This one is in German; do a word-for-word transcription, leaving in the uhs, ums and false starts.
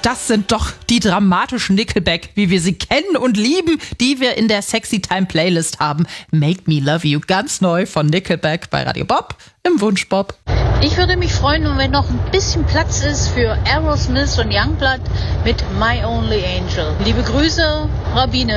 das sind doch die dramatischen Nickelback, wie wir sie kennen und lieben, die wir in der Sexy Time Playlist haben. Make Me Love You, ganz neu von Nickelback bei Radio Bob im Wunschbob. Ich würde mich freuen, wenn noch ein bisschen Platz ist für Aerosmith und Youngblood mit My Only Angel. Liebe Grüße, Rabine.